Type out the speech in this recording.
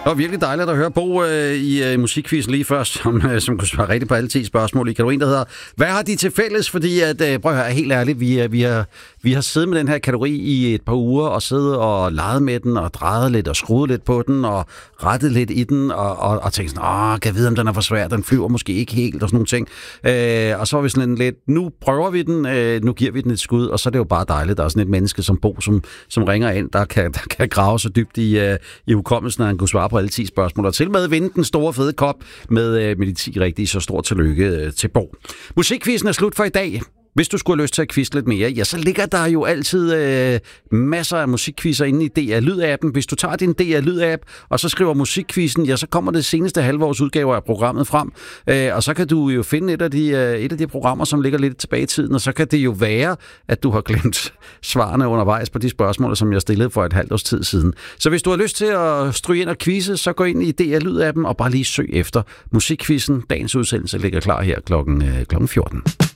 Det var virkelig dejligt at høre Bo i musikquizzen lige først, som kunne svare rigtigt på alle 10 spørgsmål i kategorien, der hedder, hvad har de til fælles? Fordi, prøv at høre, helt ærligt, vi har siddet med den her kategori i et par uger, og siddet og leget med den, og drejet lidt, og skruet lidt på den, og rettet lidt i den, og tænkt sådan, kan jeg vide, om den er for svær, den flyver måske ikke helt, og sådan nogle ting. Og så var vi sådan lidt, nu prøver vi den, nu giver vi den et skud, og så er det jo bare dejligt, der er sådan et menneske som Bo, som ringer ind, der kan grave så dybt i hukommelsen, at han kunne svare på alle 10 spørgsmål, og til med vinde den store fede kop med de 10 rigtige, så stort tillykke til Bo. Musikquizzen er slut for i dag. Hvis du skulle have lyst til at quizze lidt mere, ja, så ligger der jo altid masser af musikquizzer inde i DR Lyd-appen. Hvis du tager din DR Lyd-app, og så skriver musikquizzen, ja, så kommer det seneste halvårs udgave af programmet frem. Og så kan du jo finde et af de programmer, som ligger lidt tilbage i tiden, og så kan det jo være, at du har glemt svarene undervejs på de spørgsmål, som jeg stillede for et halvt års tid siden. Så hvis du har lyst til at stryge ind og quizze, så gå ind i DR Lyd-appen og bare lige søg efter musikquizzen. Dagens udsendelse ligger klar her klokken 14.